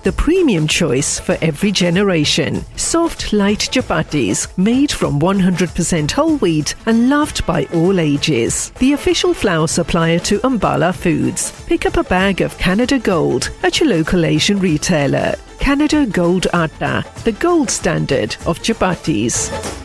the premium choice for every generation. Soft, light chapatis made from 100% whole wheat and loved by all ages. The official flour supplier to Ambala Foods. Pick up a bag of Canada Gold at your local Asian retailer. Canada Gold Atta, the gold standard of chapatis.